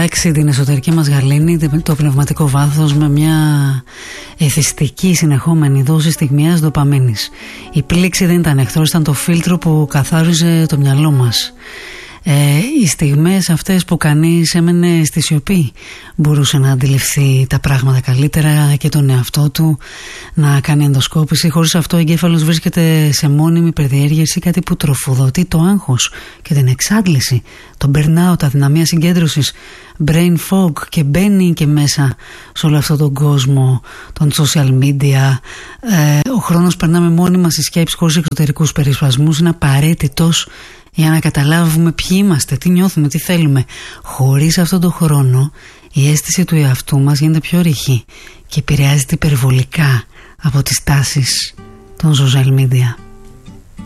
αλλάξει την εσωτερική μας γαλήνη, το πνευματικό βάθος, με μια εθιστική συνεχόμενη δόση στιγμιαίας δοπαμίνης. Η πλήξη δεν ήταν εχθρός, ήταν το φίλτρο που καθάριζε το μυαλό μας. Οι στιγμές αυτές που κανείς έμενε στη σιωπή μπορούσε να αντιληφθεί τα πράγματα καλύτερα και τον εαυτό του, να κάνει ενδοσκόπηση. Χωρίς αυτό ο εγκέφαλος βρίσκεται σε μόνιμη υπερδιέργεια, κάτι που τροφοδοτεί το άγχος και την εξάντληση, το burnout, αδυναμία συγκέντρωσης, brain fog, και μπαίνει και μέσα σε όλο αυτόν τον κόσμο των social media. Ο χρόνος περνάμε μόνιμα στη σκέψη χωρίς εξωτερικούς περισπασμούς. Είναι απαραίτητος για να καταλάβουμε ποιοι είμαστε, τι νιώθουμε, τι θέλουμε. Χωρίς αυτόν τον χρόνο η αίσθηση του εαυτού μας γίνεται πιο ρηχή και επηρεάζεται υπερβολικά από τις τάσεις των social media.